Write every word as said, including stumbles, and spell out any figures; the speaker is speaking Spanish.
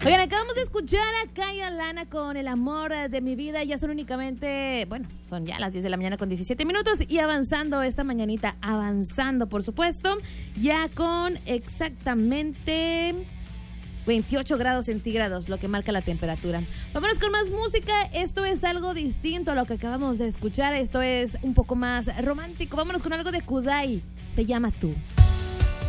Oigan, acabamos de escuchar a Kaya Lana con El amor de mi vida. Ya son únicamente, bueno, son ya las diez de la mañana con diecisiete minutos y avanzando esta mañanita, avanzando por supuesto, ya con exactamente veintiocho grados centígrados, lo que marca la temperatura. Vámonos con más música. Esto es algo distinto a lo que acabamos de escuchar. Esto es un poco más romántico. Vámonos con algo de Kudai. Se llama Tú.